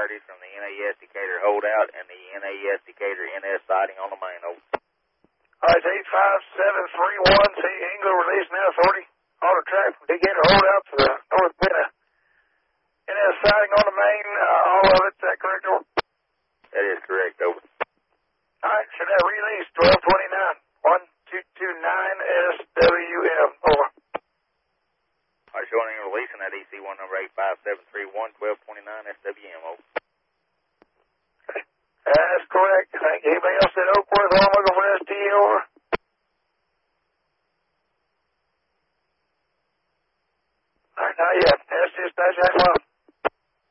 priorities from the NAS Decatur holdout and the NAS Decatur NS sighting on the main. Over. All right, 85731, see Engler releasing that authority. Auto track from Decatur holdout to the north bit of NS sighting on the main, all of it. Is that correct, over? That is correct, over. All right, should have released 1229, 1229 SWM, over. All right, showing and releasing that EC1 number 85731, 1229 SWM, over. Okay, that's correct. Thank you. Anybody else at Oakworth? I'm looking for ST, over. All right, not yet. That's just, that's well.